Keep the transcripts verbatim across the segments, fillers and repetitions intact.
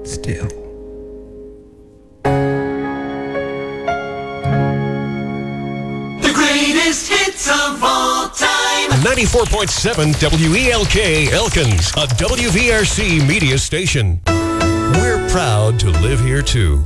still. The greatest hits of all time. ninety-four point seven W E L K Elkins, a W V R C media station. We're proud to live here, too.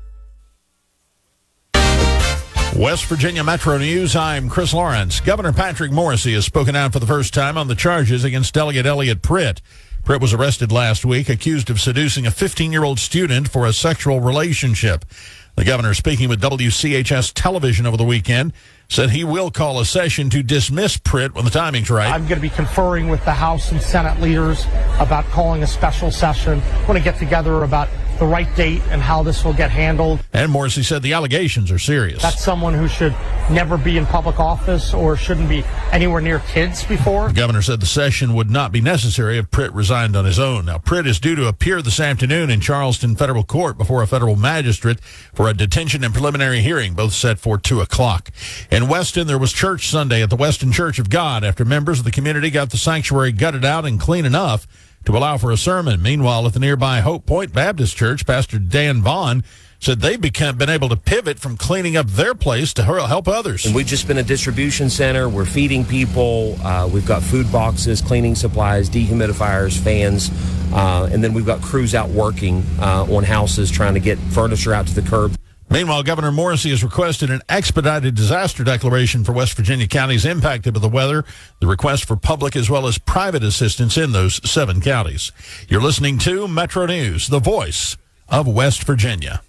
West Virginia Metro News, I'm Chris Lawrence. Governor Patrick Morrisey has spoken out for the first time on the charges against Delegate Elliot Pritt. Pritt was arrested last week, accused of seducing a fifteen-year-old student for a sexual relationship. The governor, speaking with W C H S television over the weekend, said he will call a session to dismiss Pritt when the timing's right. I'm going to be conferring with the House and Senate leaders about calling a special session. I want to get together about the right date and how this will get handled. And Morrisey said the allegations are serious. That's someone who should never be in public office or shouldn't be anywhere near kids before. The governor said the session would not be necessary if Pritt resigned on his own. Now, Pritt is due to appear this afternoon in Charleston Federal Court before a federal magistrate for a detention and preliminary hearing, both set for two o'clock. In Weston, there was church Sunday at the Weston Church of God after members of the community got the sanctuary gutted out and clean enough to allow for a sermon. Meanwhile, at the nearby Hope Point Baptist Church, Pastor Dan Vaughn said they've become, been able to pivot from cleaning up their place to help others. And we've just been a distribution center. We're feeding people. Uh, we've got food boxes, cleaning supplies, dehumidifiers, fans, uh, and then we've got crews out working uh, on houses trying to get furniture out to the curb. Meanwhile, Governor Morrisey has requested an expedited disaster declaration for West Virginia counties impacted by the weather. The request for public as well as private assistance in those seven counties. You're listening to Metro News, the voice of West Virginia.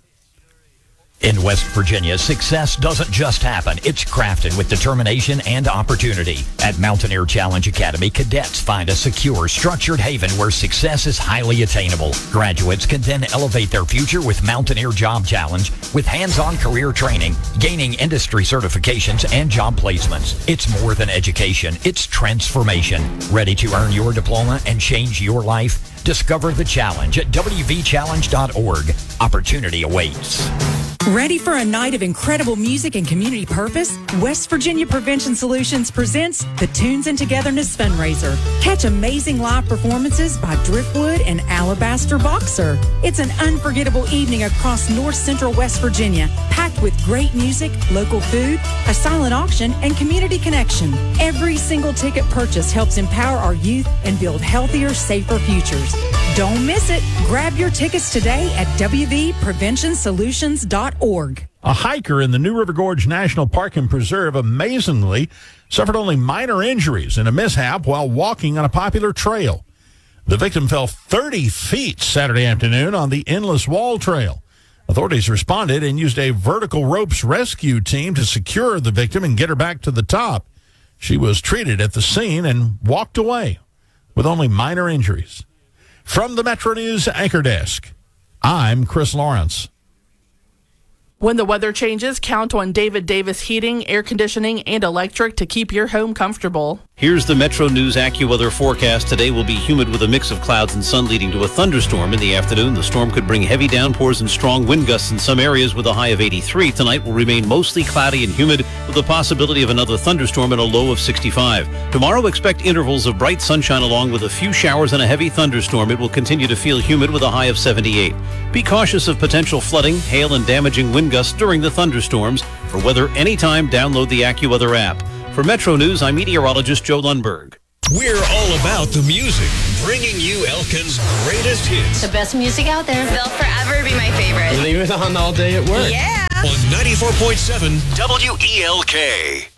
In West Virginia, success doesn't just happen. It's crafted with determination and opportunity. At Mountaineer Challenge Academy, cadets find a secure, structured haven where success is highly attainable. Graduates can then elevate their future with Mountaineer Job Challenge with hands-on career training, gaining industry certifications, and job placements. It's more than education. It's transformation. Ready to earn your diploma and change your life? Discover the challenge at W V challenge dot org. Opportunity awaits. Ready for a night of incredible music and community purpose? West Virginia Prevention Solutions presents the Tunes and Togetherness Fundraiser. Catch amazing live performances by Driftwood and Alabaster Boxer. It's an unforgettable evening across North Central West Virginia, packed with great music, local food, a silent auction, and community connection. Every single ticket purchase helps empower our youth and build healthier, safer futures. Don't miss it. Grab your tickets today at W V prevention solutions dot org. A hiker in the New River Gorge National Park and Preserve amazingly suffered only minor injuries in a mishap while walking on a popular trail. The victim fell thirty feet Saturday afternoon on the Endless Wall Trail. Authorities responded and used a vertical ropes rescue team to secure the victim and get her back to the top. She was treated at the scene and walked away with only minor injuries. From the Metro News Anchor Desk, I'm Chris Lawrence. When the weather changes, count on David Davis Heating, Air Conditioning, and Electric to keep your home comfortable. Here's the Metro News AccuWeather forecast. Today will be humid with a mix of clouds and sun leading to a thunderstorm in the afternoon. The storm could bring heavy downpours and strong wind gusts in some areas with a high of eighty-three. Tonight will remain mostly cloudy and humid with the possibility of another thunderstorm and a low of sixty-five. Tomorrow, expect intervals of bright sunshine along with a few showers and a heavy thunderstorm. It will continue to feel humid with a high of seventy-eight. Be cautious of potential flooding, hail, and damaging wind gusts during the thunderstorms. For weather anytime, download the AccuWeather app. For Metro News, I'm meteorologist Joe Lundberg. We're all about the music, bringing you Elkins' greatest hits. The best music out there. They'll forever be my favorite. Leave it on all day at work. Yeah. On ninety-four point seven W E L K.